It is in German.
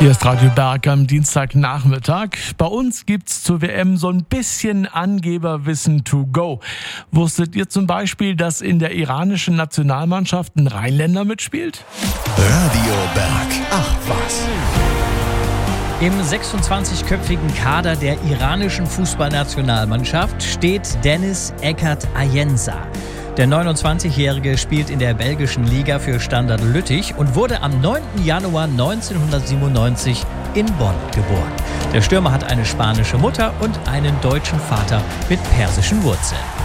Hier ist Radio Berg am Dienstagnachmittag. Bei uns gibt's zur WM so ein bisschen Angeberwissen to go. Wusstet ihr zum Beispiel, dass in der iranischen Nationalmannschaft ein Rheinländer mitspielt? Radio Berg. Ach was. Im 26-köpfigen Kader der iranischen Fußballnationalmannschaft steht Deniz Eckert Ayenza. Der 29-Jährige spielt in der belgischen Liga für Standard Lüttich und wurde am 9. Januar 1997 in Bonn geboren. Der Stürmer hat eine spanische Mutter und einen deutschen Vater mit persischen Wurzeln.